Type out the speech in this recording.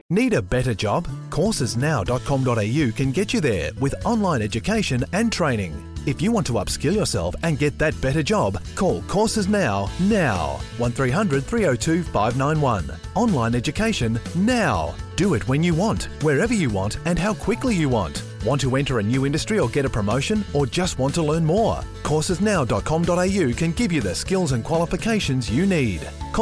Need a better job? Coursesnow.com.au can get you there with online education and training. If you want to upskill yourself and get that better job, call Courses Now. 1300 302 591. Online education now. Do it when you want, wherever you want, and how quickly you want. Want to enter a new industry or get a promotion, or just want to learn more? Coursesnow.com.au can give you the skills and qualifications you need.